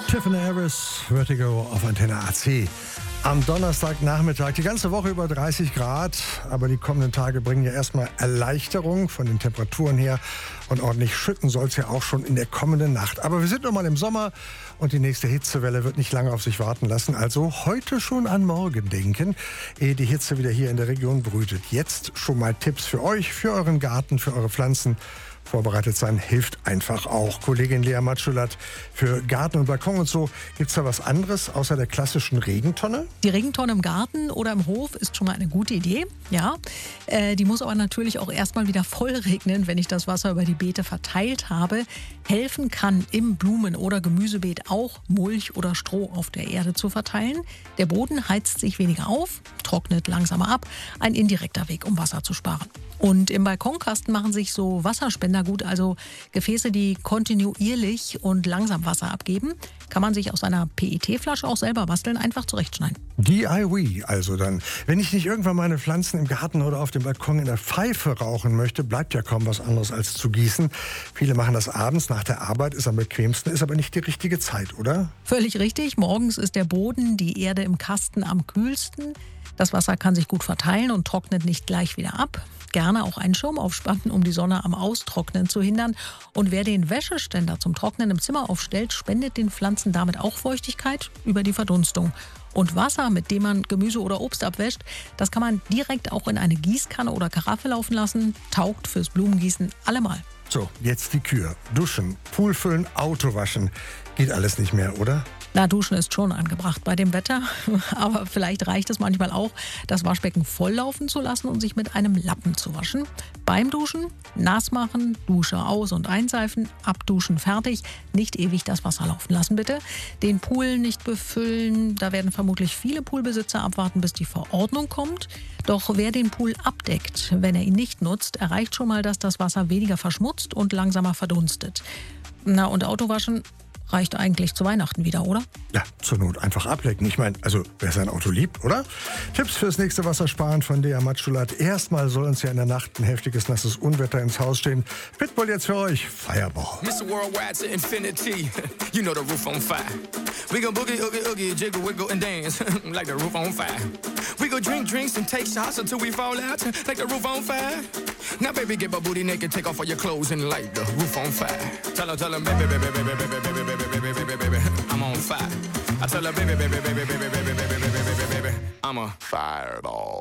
Tiffany Harris, Vertigo auf Antenne AC. Am Donnerstagnachmittag, die ganze Woche über 30 Grad, aber die kommenden Tage bringen ja erstmal Erleichterung von den Temperaturen her und ordentlich schütten soll es ja auch schon in der kommenden Nacht. Aber wir sind noch mal im Sommer und die nächste Hitzewelle wird nicht lange auf sich warten lassen. Also heute schon an morgen denken, ehe die Hitze wieder hier in der Region brütet. Jetzt schon mal Tipps für euch, für euren Garten, für eure Pflanzen. Vorbereitet sein hilft einfach auch. Kollegin Lea Matschulat, für Garten und Balkon und so, gibt es da was anderes außer der klassischen Regentonne? Die Regentonne im Garten oder im Hof ist schon mal eine gute Idee, ja. Die muss aber natürlich auch erstmal wieder voll regnen, wenn ich das Wasser über die Beete verteilt habe. Helfen kann im Blumen- oder Gemüsebeet auch Mulch oder Stroh auf der Erde zu verteilen. Der Boden heizt sich weniger auf, trocknet langsamer ab. Ein indirekter Weg, um Wasser zu sparen. Und im Balkonkasten machen sich so Wasserspender gut, also Gefäße, die kontinuierlich und langsam Wasser abgeben. Kann man sich aus einer PET-Flasche auch selber basteln, einfach zurechtschneiden. DIY also dann. Wenn ich nicht irgendwann meine Pflanzen im Garten oder auf dem Balkon in der Pfeife rauchen möchte, bleibt ja kaum was anderes als zu gießen. Viele machen das abends nach der Arbeit, ist am bequemsten, ist aber nicht die richtige Zeit, oder? Völlig richtig. Morgens ist der Boden, die Erde im Kasten am kühlsten. Das Wasser kann sich gut verteilen und trocknet nicht gleich wieder ab. Gerne auch einen Schirm aufspannen, um die Sonne am Austrocknen zu hindern. Und wer den Wäscheständer zum Trocknen im Zimmer aufstellt, spendet den Pflanzen damit auch Feuchtigkeit über die Verdunstung. Und Wasser, mit dem man Gemüse oder Obst abwäscht, das kann man direkt auch in eine Gießkanne oder Karaffe laufen lassen. Taugt fürs Blumengießen allemal. So, jetzt die Kür. Duschen, Pool füllen, Auto waschen. Geht alles nicht mehr, oder? Na, duschen ist schon angebracht bei dem Wetter. Aber vielleicht reicht es manchmal auch, das Waschbecken volllaufen zu lassen und sich mit einem Lappen zu waschen. Beim Duschen nass machen, Dusche aus- und einseifen, abduschen, fertig. Nicht ewig das Wasser laufen lassen, bitte. Den Pool nicht befüllen. Da werden vermutlich viele Poolbesitzer abwarten, bis die Verordnung kommt. Doch wer den Pool abdeckt, wenn er ihn nicht nutzt, erreicht schon mal, dass das Wasser weniger verschmutzt und langsamer verdunstet. Na, und Autowaschen reicht eigentlich zu Weihnachten wieder, oder? Ja, zur Not einfach ablecken. Ich meine, also wer sein Auto liebt, oder? Tipps fürs nächste Wassersparen von Lea Matschulat. Erstmal soll uns ja in der Nacht ein heftiges, nasses Unwetter ins Haus stehen. Pitbull jetzt für euch, Fireball. Mr. Worldwide to infinity, you know the roof on fire. We go boogie, oogie, oogie, jiggle, wiggle and dance like the roof on fire. We go drink drinks and take shots until we fall out like the roof on fire. Now baby, get my booty naked, take off all your clothes and light the roof on fire. Tell her, baby, baby, baby, baby, baby, baby, baby, baby, I'm on fire. I tell her, baby, baby, baby, baby, baby, baby, baby, baby, I'm a fireball.